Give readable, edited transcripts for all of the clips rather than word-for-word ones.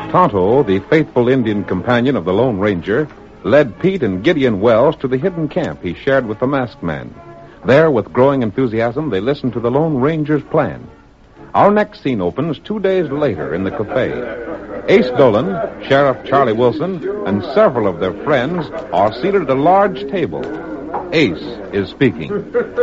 Tonto, the faithful Indian companion of the Lone Ranger, led Pete and Gideon Wells to the hidden camp he shared with the masked man. There, with growing enthusiasm, they listened to the Lone Ranger's plan. Our next scene opens 2 days later in the cafe. Ace Dolan, Sheriff Charlie Wilson, and several of their friends are seated at a large table. Ace is speaking.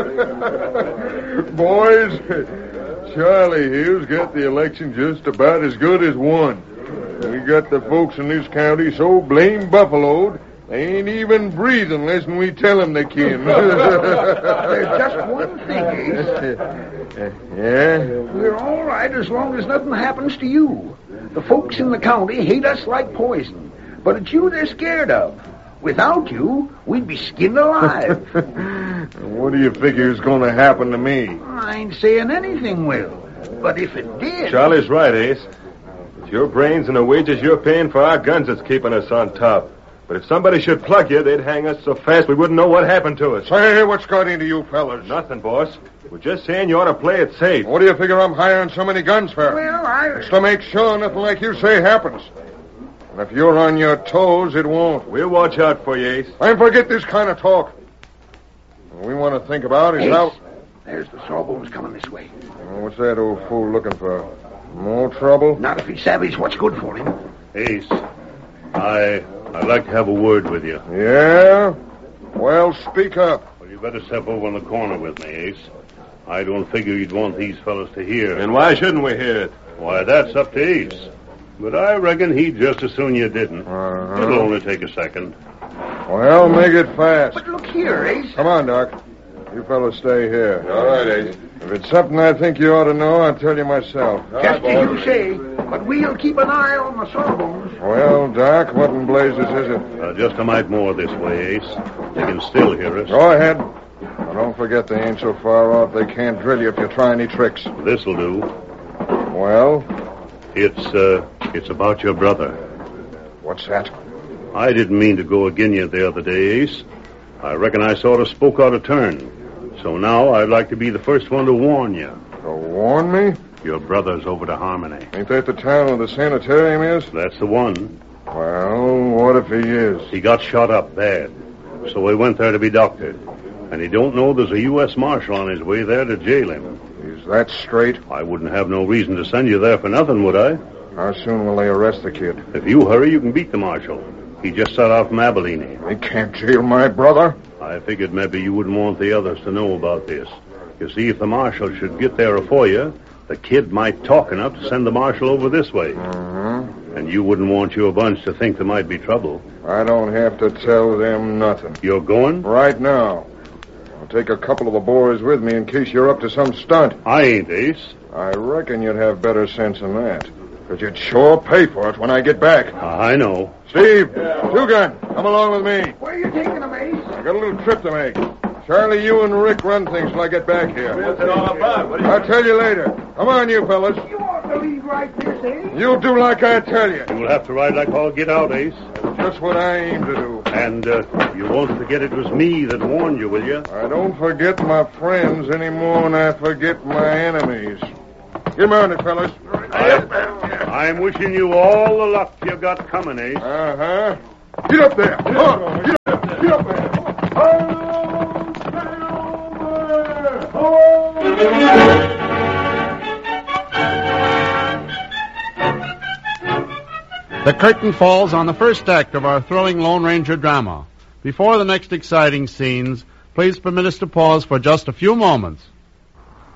Boys, Charlie here's got the election just about as good as won. We got the folks in this county so blame buffaloed, they ain't even breathing less than we tell them they can. There's just one thing, Ace. Yeah? We're all right as long as nothing happens to you. The folks in the county hate us like poison, but it's you they're scared of. Without you, we'd be skinned alive. What do you figure is going to happen to me? I ain't saying anything will, but if it did... Charlie's right, Ace. It's your brains and the wages you're paying for our guns that's keeping us on top. But if somebody should plug you, they'd hang us so fast we wouldn't know what happened to us. Say, what's got into you fellas? Nothing, boss. We're just saying you ought to play it safe. What do you figure I'm hiring so many guns for? Well, It's to make sure nothing like you say happens. And if you're on your toes, it won't. We'll watch out for you, Ace. And forget this kind of talk. What we want to think about is Ace, how... there's the Sawbones coming this way. What's that old fool looking for? More trouble? Not if he savvies what's good for him. Ace, I'd like to have a word with you. Yeah? Well, speak up. Well, you better step over in the corner with me, Ace. I don't figure you'd want these fellas to hear. And why shouldn't we hear it? Why, that's up to Ace. But I reckon he'd just as soon you didn't. It'll only take a second. Well, make it fast. But look here, Ace. Come on, Doc. You fellas stay here. All right, Ace. If it's something I think you ought to know, I'll tell you myself. Just as you say, but we'll keep an eye on the Sawbones. Well, Doc, what in blazes is it? Just a mite more this way, Ace. They can still hear us. Go ahead. Now, don't forget they ain't so far off they can't drill you if you try any tricks. This'll do. Well? It's about your brother. What's that? I didn't mean to go agin you the other day, Ace. I reckon I sort of spoke out of turn. So now I'd like to be the first one to warn you. To warn me? Your brother's over to Harmony. Ain't that the town where the sanitarium is? That's the one. Well, what if he is? He got shot up bad. So we went there to be doctored. And he don't know there's a U.S. Marshal on his way there to jail him. Is that straight? I wouldn't have no reason to send you there for nothing, would I? How soon will they arrest the kid? If you hurry, you can beat the Marshal. He just set out from Abilene. They can't jail my brother. I figured maybe you wouldn't want the others to know about this. You see, if the Marshal should get there afore you, the kid might talk enough to send the Marshal over this way. And you wouldn't want your bunch to think there might be trouble. I don't have to tell them nothing. You're going? Right now. I'll take a couple of the boys with me in case you're up to some stunt. I ain't, Ace. I reckon you'd have better sense than that. Because you'd sure pay for it when I get back. I know. Steve, Two-Gun, come along with me. Where are you taking them, Ace? I got a little trip to make. Charlie, you and Rick run things till I get back here. What's it all about? I'll tell you later. Come on, you fellas. You ought to lead right this, Ace. You do like I tell you. You'll have to ride like all get out, Ace. Just what I aim to do. And you won't forget it was me that warned you, will you? I don't forget my friends any more than I forget my enemies. Get mounted, fellas. I'm wishing you all the luck you got coming, Ace. Uh-huh. Get up there. Come on. Get up. Get up there. The curtain falls on the first act of our thrilling Lone Ranger drama. Before the next exciting scenes, please permit us to pause for just a few moments.